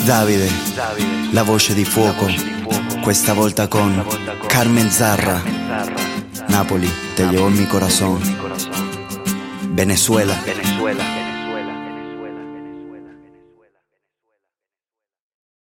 Davide, la voce di fuoco, questa volta con Carmen Zarra. Napoli, te llevo en mi corazón. Venezuela.